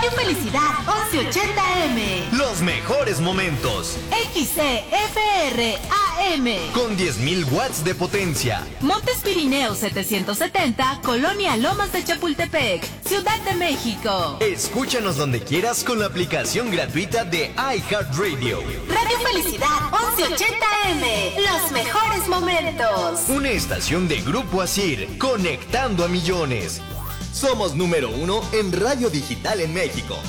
Radio Felicidad 1180M. Los mejores momentos. XCFR AM. Con 10.000 watts de potencia. Montes Pirineos 770, Colonia Lomas de Chapultepec, Ciudad de México. Escúchanos donde quieras con la aplicación gratuita de iHeartRadio. Radio Felicidad 1180M. Los mejores momentos. Una estación de Grupo Asir, conectando a millones. Somos número 1 en radio digital en México.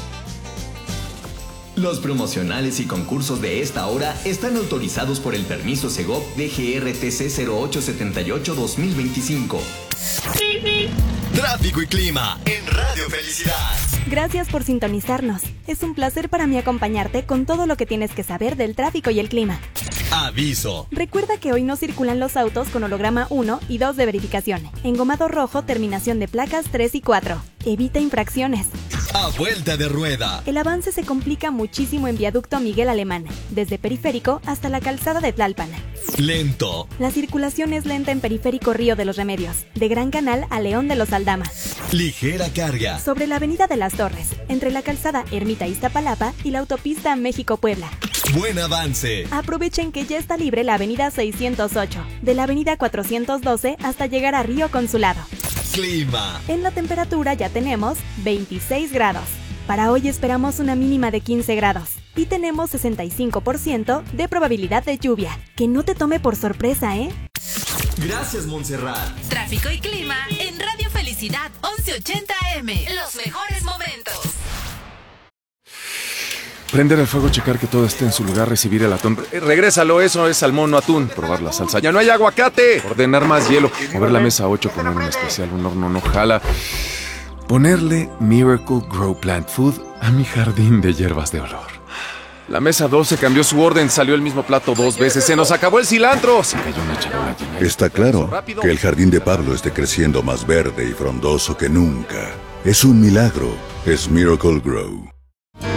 Los promocionales y concursos de esta hora están autorizados por el permiso Segov DGRTC 0878-2025. Tráfico y clima en Radio Felicidad. Gracias por sintonizarnos. Es un placer para mí acompañarte con todo lo que tienes que saber del tráfico y el clima. Aviso. Recuerda que hoy no circulan los autos con holograma 1 y 2 de verificación. Engomado rojo, terminación de placas 3 y 4. Evita infracciones. A vuelta de rueda. El avance se complica muchísimo en viaducto Miguel Alemán, desde Periférico hasta la calzada de Tlalpan. Lento. La circulación es lenta en Periférico Río de los Remedios, de Gran Canal a León de los Aldama. Ligera carga. Sobre la avenida de las Torres, entre la calzada Ermita Iztapalapa y la autopista México-Puebla. Buen avance. Aprovechen que ya está libre la avenida 608, de la avenida 412 hasta llegar a Río Consulado. Clima. En la temperatura ya tenemos 26 grados. Para hoy esperamos una mínima de 15 grados. Y tenemos 65% de probabilidad de lluvia. Que no te tome por sorpresa, ¿eh? Gracias, Montserrat. Tráfico y clima en Radio Felicidad 1180M. Los mejores momentos. Prender el fuego, checar que todo esté en su lugar, recibir el atún. Regrésalo, eso es salmón, no atún. Probar la salsa. ¡Ya no hay aguacate! Ordenar más hielo. Mover la mesa 8, poner un especial, un horno no jala. Ponerle Miracle Grow Plant Food a mi jardín de hierbas de olor. La mesa 12 cambió su orden, salió el mismo plato 2 veces. ¡Se nos acabó el cilantro! Se cayó una charola llena. Está claro que el jardín de Pablo esté creciendo más verde y frondoso que nunca. Es un milagro. Es Miracle Grow.